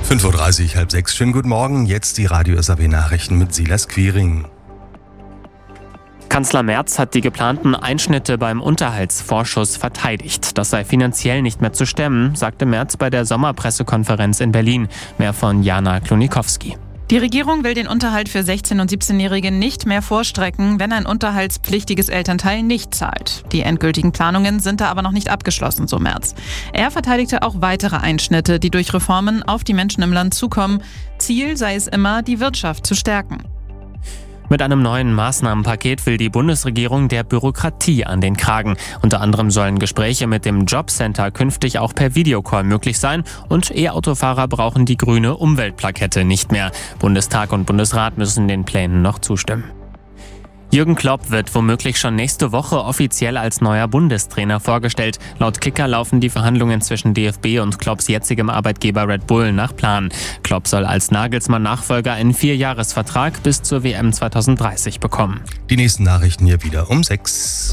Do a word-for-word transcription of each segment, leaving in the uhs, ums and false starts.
fünf Uhr dreißig, halb sechs. Schönen guten Morgen. Jetzt die Radio S A B-Nachrichten mit Silas Quiring. Kanzler Merz hat die geplanten Einschnitte beim Unterhaltsvorschuss verteidigt. Das sei finanziell nicht mehr zu stemmen, sagte Merz bei der Sommerpressekonferenz in Berlin. Mehr von Jana Klonikowski. Die Regierung will den Unterhalt für sechzehn- und siebzehnjährige nicht mehr vorstrecken, wenn ein unterhaltspflichtiges Elternteil nicht zahlt. Die endgültigen Planungen sind da aber noch nicht abgeschlossen, so Merz. Er verteidigte auch weitere Einschnitte, die durch Reformen auf die Menschen im Land zukommen. Ziel sei es immer, die Wirtschaft zu stärken. Mit einem neuen Maßnahmenpaket will die Bundesregierung der Bürokratie an den Kragen. Unter anderem sollen Gespräche mit dem Jobcenter künftig auch per Videocall möglich sein und E-Autofahrer brauchen die grüne Umweltplakette nicht mehr. Bundestag und Bundesrat müssen den Plänen noch zustimmen. Jürgen Klopp wird womöglich schon nächste Woche offiziell als neuer Bundestrainer vorgestellt. Laut Kicker laufen die Verhandlungen zwischen D F B und Klopps jetzigem Arbeitgeber Red Bull nach Plan. Klopp soll als Nagelsmann-Nachfolger einen Vierjahresvertrag bis zur W M zwanzig dreißig bekommen. Die nächsten Nachrichten hier wieder um sechs.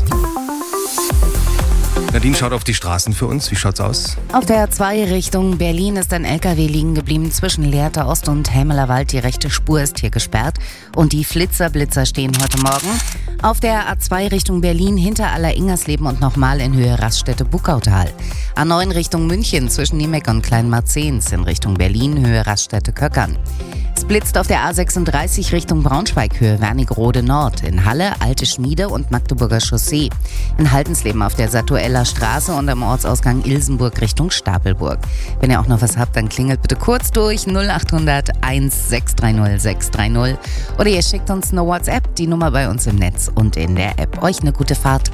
Nadine schaut auf die Straßen für uns. Wie schaut's aus? Auf der A zwei Richtung Berlin ist ein L K W liegen geblieben zwischen Lehrter Ost und Hämelerwald. Die rechte Spur ist hier gesperrt und die Flitzer-Blitzer stehen heute Morgen. Auf der A zwei Richtung Berlin hinter Aller-Ingersleben und nochmal in Höhe Raststätte-Buckautal. A neun Richtung München zwischen Niemek und Kleinmarzens in Richtung Berlin Höhe Raststätte-Köckern. Es blitzt auf der A sechsunddreißig Richtung Braunschweig Höhe Wernigerode Nord, in Halle, Alte Schmiede und Magdeburger Chaussee. In Haltensleben auf der Satueller Straße und am Ortsausgang Ilsenburg Richtung Stapelburg. Wenn ihr auch noch was habt, dann klingelt bitte kurz durch null acht hundert eins sechs drei null sechs drei null oder ihr schickt uns eine WhatsApp, die Nummer bei uns im Netz und in der App. Euch eine gute Fahrt.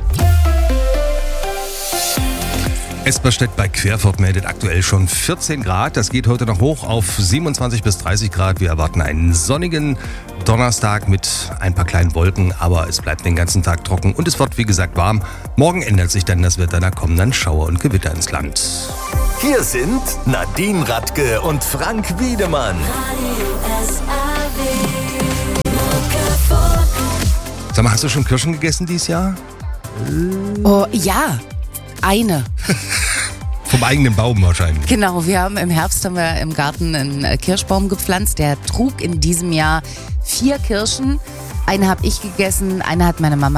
Esperstedt bei Querfurt meldet aktuell schon vierzehn Grad. Das geht heute noch hoch auf siebenundzwanzig bis dreißig Grad. Wir erwarten einen sonnigen Donnerstag mit ein paar kleinen Wolken, aber es bleibt den ganzen Tag trocken und es wird, wie gesagt, warm. Morgen ändert sich dann das Wetter, da kommen dann Schauer und Gewitter ins Land. Hier sind Nadine Radke und Frank Wiedemann. Sag mal, hast du schon Kirschen gegessen dieses Jahr? Oh ja, eine. Vom eigenen Baum wahrscheinlich. Genau, wir haben im Herbst haben wir im Garten einen Kirschbaum gepflanzt. Der trug in diesem Jahr vier Kirschen. Eine habe ich gegessen, eine hat meine Mama